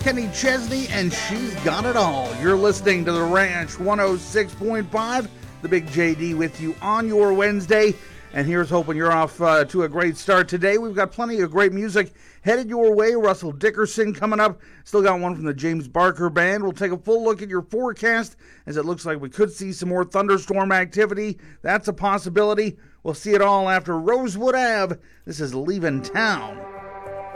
Kenny Chesney, and She's Got It All. You're listening to The Ranch 106.5. The Big JD with you on your Wednesday. And here's hoping you're off to a great start today. We've got plenty of great music headed your way. Russell Dickerson coming up. Still got one from the James Barker Band. We'll take a full look at your forecast as it looks like we could see some more thunderstorm activity. That's a possibility. We'll see it all after Rosewood Ave. This is Leaving Town.